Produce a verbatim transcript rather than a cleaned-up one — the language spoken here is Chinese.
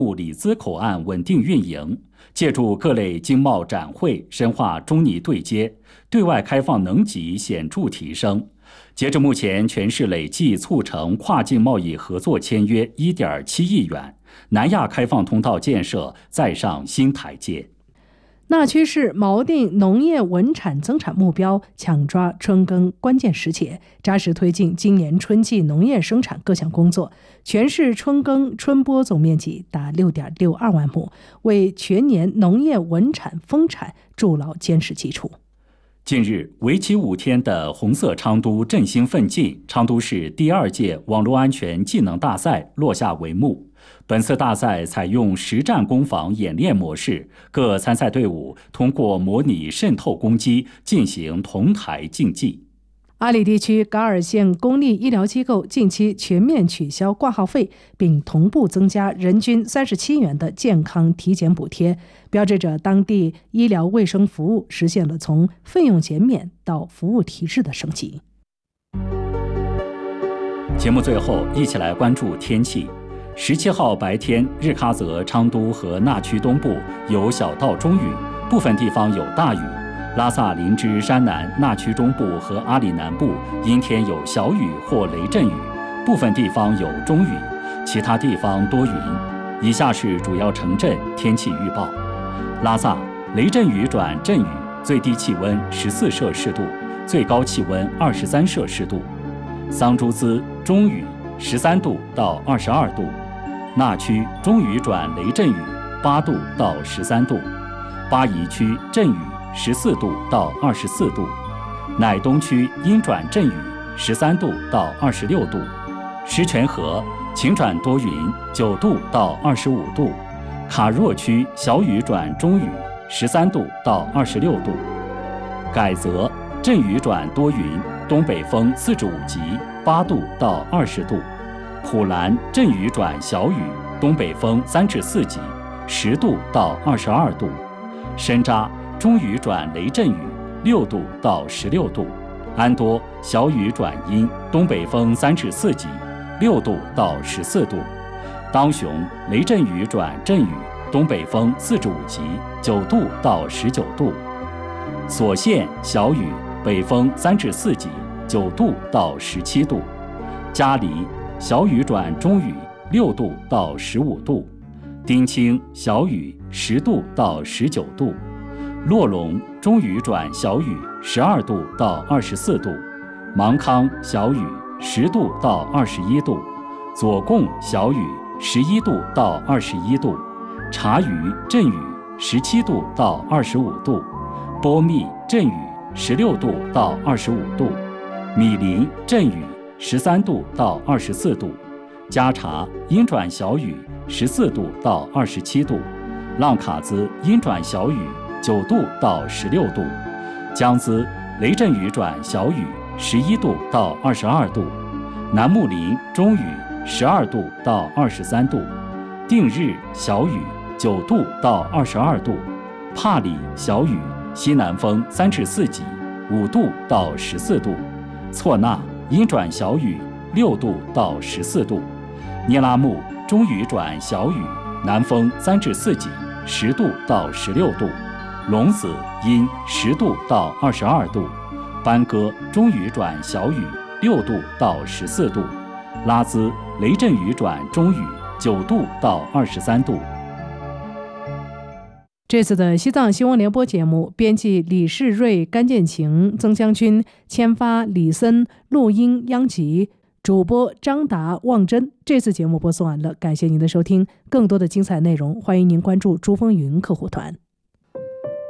里兹口岸稳定运营，借助各类经贸展会深化中尼对接，对外开放能级显著提升。截至目前，全市累计促成跨境贸易合作签约 一点七亿元，南亚开放通道建设再上新台阶。 那区市锚定农业稳产增产目标，抢抓春耕关键时节，扎实推进今年春季农业生产各项工作。全市春耕春播总面积达 六点六二万亩，为全年农业稳产丰产筑牢坚实基础。 近日，为期五天的红色昌都振兴奋进昌都市第二届网络安全技能大赛落下帷幕。本次大赛采用实战攻防演练模式，各参赛队伍通过模拟渗透攻击进行同台竞技。 阿里地区噶尔县公立医疗机构近期全面取消挂号费，并同步增加人均三十七元的健康体检补贴，标志着当地医疗卫生服务实现了从费用减免到服务提质的升级。 节目最后，一起来关注天气。十七号白天，日喀则、昌都和那曲东部有小到中雨，部分地方有大雨。拉萨、林芝、山南、那曲中部和阿里南部阴天有小雨或雷阵雨，部分地方有中雨，其他地方多云。以下是主要城镇天气预报：拉萨雷阵雨转阵雨，最低气温十四摄氏度，最高气温二十三摄氏度；桑珠孜中雨，十三度到二十二度；那曲中雨转雷阵雨，八度到十三度；巴宜区阵雨，十四度到二十四度；乃东区阴转阵雨，十三度到二十六度；石泉河晴转多云，九度到二十五度；卡若区小雨转中雨，十三度到二十六度；改则阵雨转多云，东北风四至五级，八度到二十度；普兰阵雨转小雨，东北风三至四级，十度到二十二度；深扎中雨转雷阵雨，六度到十六度；安多小雨转阴，东北风三至四级，六度到十四度；当雄雷阵雨转阵雨，东北风四至五级，九度到十九度；所县小雨，北风三至四级，九度到十七度；嘉黎小雨转中雨，六度到十五度；丁清小雨，十度到十九度；洛龙中雨转小雨，十二度到二十四度；芒康小雨，十度到二十一度；左贡小雨，十一度到二十一度；察隅阵雨，十七度到二十五度；波密阵雨，十六度到二十五度；米林阵雨，十三度到二十四度；加察阴转小雨，十四度到二十七度；浪卡兹阴转小雨，九度到十六度；江孜雷阵雨转小雨，十一度到二十二度；南木林中雨，十二度到二十三度；定日小雨，九度到二十二度；帕里小雨，西南风三至四级，五度到十四度；错那阴转小雨，六度到十四度；聂拉木中雨转小雨，南风三至四级，十度到十六度；龙子阴十度到二十二度；班戈中雨转小雨，六度到十四度；拉孜雷阵雨转中雨，九度到二十三度。 这次的西藏新闻联播节目，编辑李世瑞、甘建晴、曾将军，签发李森，录音央吉，主播张达、望真。这次节目播送完了，感谢您的收听。更多的精彩内容，欢迎您关注珠峰云客户团。